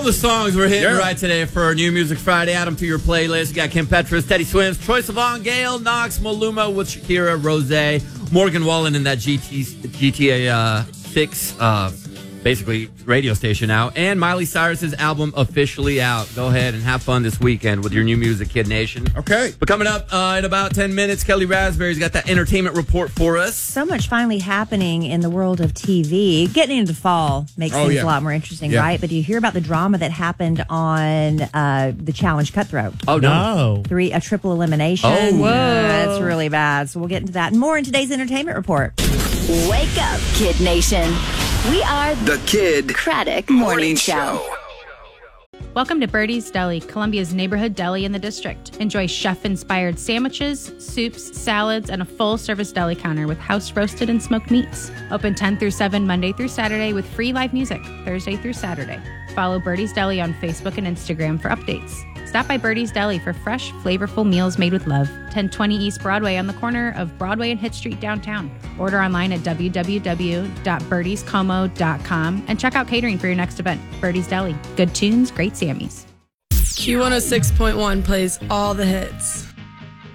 All the songs we're hitting right today for our New Music Friday. Add them to your playlist. You got Kim Petras, Teddy Swims, Troye Sivan, Gail, Knox, Maluma with Shakira, Rosé, Morgan Wallen in that GTA 6 basically radio station now, and Miley Cyrus's album officially out. Go ahead and have fun this weekend with your new music, Kid Nation. Okay. But coming up in about 10 minutes, Kelly Raspberry's got that entertainment report for us. So much finally happening in the world of TV. Getting into fall makes things a lot more interesting, right? But do you hear about the drama that happened on the Challenge Cutthroat? Oh, no. A triple elimination. Oh, whoa. That's really bad. So we'll get into that and more in today's entertainment report. Wake up, Kid Nation. We are the Kid Craddock Morning Show. Welcome to Birdie's Deli, Columbia's neighborhood deli in the district. Enjoy chef-inspired sandwiches, soups, salads, and a full-service deli counter with house-roasted and smoked meats. Open 10 through 7 Monday through Saturday with free live music Thursday through Saturday. Follow Birdie's Deli on Facebook and Instagram for updates. Stop by Birdie's Deli for fresh, flavorful meals made with love. 1020 East Broadway on the corner of Broadway and Hitt Street downtown. Order online at www.birdiescomo.com and check out catering for your next event. Birdie's Deli. Good tunes, great Sammys. Q106.1 plays all the hits.